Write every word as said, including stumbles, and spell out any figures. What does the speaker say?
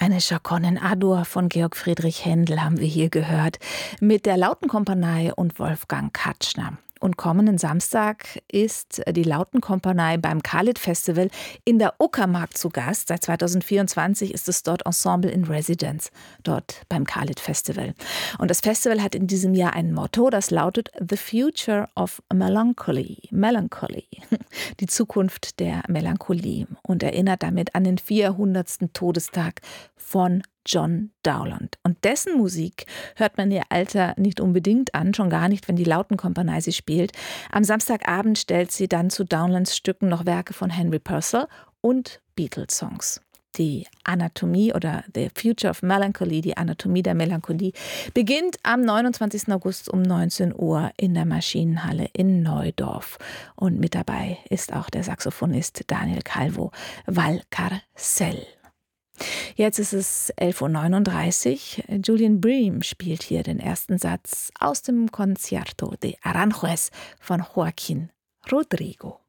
Eine Chaconne in A-Dur von Georg Friedrich Händel haben wir hier gehört, mit der Lautenkompanie und Wolfgang Katschner. Und kommenden Samstag ist die Lautenkompanie beim Khalid Festival in der Uckermark zu Gast. Seit zweitausendvierundzwanzig ist es dort Ensemble in Residence, dort beim Khalid Festival. Und das Festival hat in diesem Jahr ein Motto, das lautet The Future of Melancholy. Melancholy, die Zukunft der Melancholie, und erinnert damit an den vierhundertsten Todestag von John Dowland. Und dessen Musik hört man ihr Alter nicht unbedingt an, schon gar nicht, wenn die Lautenkompanie sie spielt. Am Samstagabend stellt sie dann zu Dowlands Stücken noch Werke von Henry Purcell und Beatles-Songs. Die Anatomie oder The Future of Melancholy, die Anatomie der Melancholie, beginnt am neunundzwanzigsten August um neunzehn Uhr in der Maschinenhalle in Neudorf. Und mit dabei ist auch der Saxophonist Daniel Calvo Valcarcel. Jetzt ist es elf Uhr neununddreißig. Julian Bream spielt hier den ersten Satz aus dem Concierto de Aranjuez von Joaquín Rodrigo.